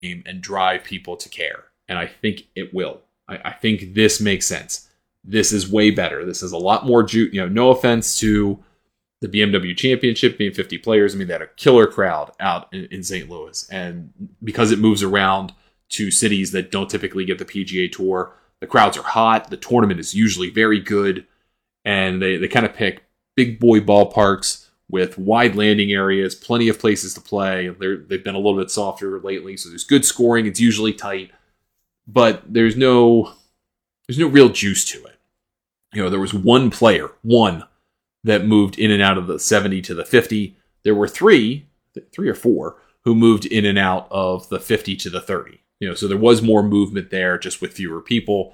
game and drive people to care. And I think it will. I think this makes sense. This is way better. This is a lot more no offense to the BMW Championship being 50 players. I mean, they had a killer crowd out in St. Louis. And because it moves around to cities that don't typically get the PGA Tour, the crowds are hot. The tournament is usually very good. And they kind of pick big boy ballparks with wide landing areas, plenty of places to play. They've been a little bit softer lately, so there's good scoring. It's usually tight. But there's no real juice to it. There was one player, that moved in and out of the 70 to the 50. There were three or four, who moved in and out of the 50 to the 30. So there was more movement there, just with fewer people.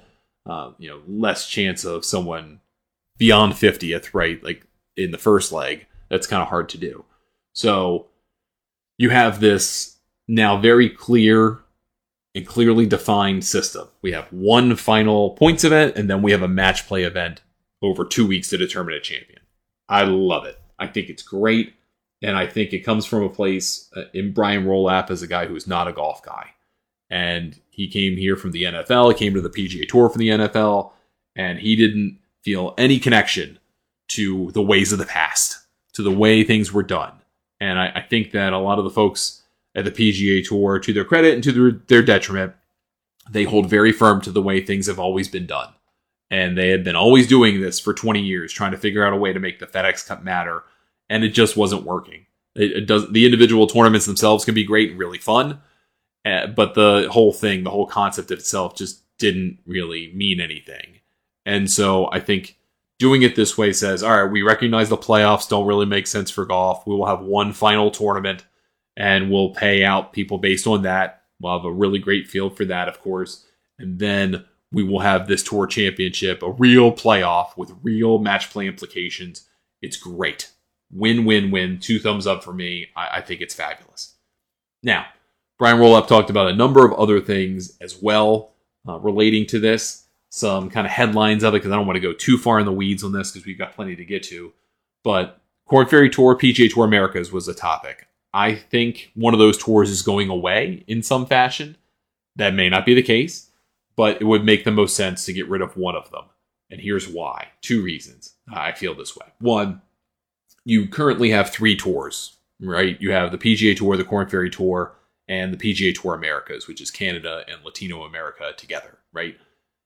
Less chance of someone beyond 50th, right? Like in the first leg, that's kind of hard to do. So you have this now very clear and clearly defined system. We have one final points event, and then we have a match play event over 2 weeks to determine a champion. I love it. I think it's great. And I think it comes from a place in Brian Rolapp as a guy who is not a golf guy. And he came here from the NFL. He came to the PGA Tour from the NFL. And he didn't feel any connection to the ways of the past, to the way things were done. And I think that a lot of the folks at the PGA Tour, to their credit and to their detriment, they hold very firm to the way things have always been done. And they had been always doing this for 20 years, trying to figure out a way to make the FedEx Cup matter. And it just wasn't working. It does. The individual tournaments themselves can be great and really fun. But the whole thing, the whole concept of itself just didn't really mean anything. And so I think doing it this way says, all right, we recognize the playoffs don't really make sense for golf. We will have one final tournament and we'll pay out people based on that. We'll have a really great field for that, of course. And then we will have this tour championship, a real playoff with real match play implications. It's great. Win, win, win. 2 thumbs up for me. I think it's fabulous. Now, Brian Rolapp talked about a number of other things as well relating to this. Some kind of headlines of it, because I don't want to go too far in the weeds on this because we've got plenty to get to. But Korn Ferry Tour, PGA Tour Americas was a topic. I think one of those tours is going away in some fashion. That may not be the case, but it would make the most sense to get rid of one of them. And here's why. 2 reasons I feel this way. One, you currently have 3 tours, right? You have the PGA Tour, the Korn Ferry Tour, and the PGA Tour Americas, which is Canada and Latino America together, right?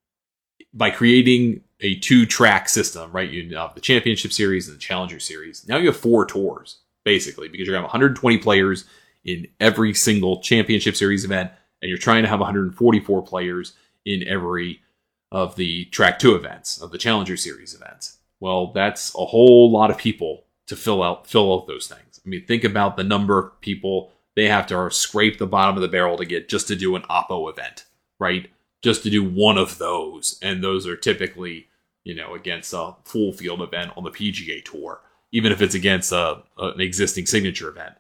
By creating a 2-track system, right? You have the Championship Series and the Challenger Series. Now you have 4 tours, basically, because you're going to have 120 players in every single Championship Series event, and you're trying to have 144 players in every of the Track 2 events, of the Challenger Series events. Well, that's a whole lot of people to fill out those things. I mean, think about the number of people they have to scrape the bottom of the barrel to get just to do an Oppo event, right? Just to do one of those. And those are typically, against a full field event on the PGA Tour, even if it's against an existing signature event.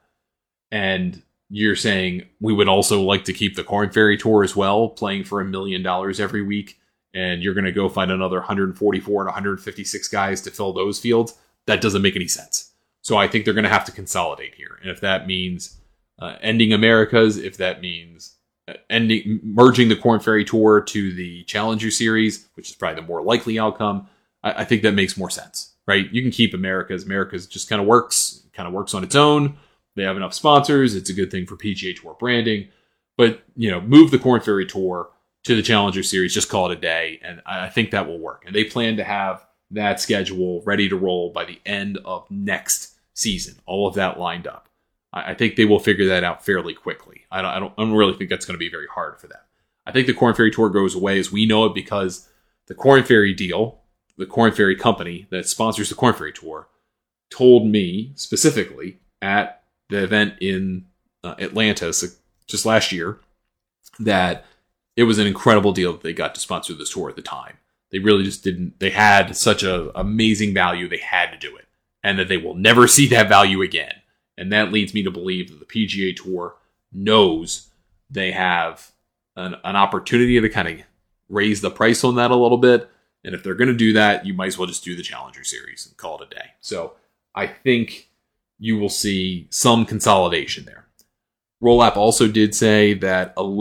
And you're saying we would also like to keep the Korn Ferry Tour as well, playing for $1 million every week. And you're going to go find another 144 and 156 guys to fill those fields. That doesn't make any sense. So I think they're going to have to consolidate here. And if that means ending Americas, if that means merging the Korn Ferry Tour to the Challenger Series, which is probably the more likely outcome, I think that makes more sense, right? You can keep Americas. Americas just kind of works on its own. They have enough sponsors. It's a good thing for PGA Tour branding. But, move the Korn Ferry Tour to the Challenger Series, just call it a day. And I think that will work. And they plan to have that schedule ready to roll by the end of next season. All of that lined up. I think they will figure that out fairly quickly. I don't really think that's going to be very hard for them. I think the Korn Ferry Tour goes away as we know it because the Korn Ferry deal, the Korn Ferry company that sponsors the Korn Ferry Tour, told me specifically at the event in Atlanta just last year that it was an incredible deal that they got to sponsor this tour at the time. They really just didn't. They had such an amazing value, they had to do it. And that they will never see that value again. And that leads me to believe that the PGA Tour knows they have an opportunity to kind of raise the price on that a little bit. And if they're going to do that, you might as well just do the Challenger Series and call it a day. So I think you will see some consolidation there. Roll App also did say that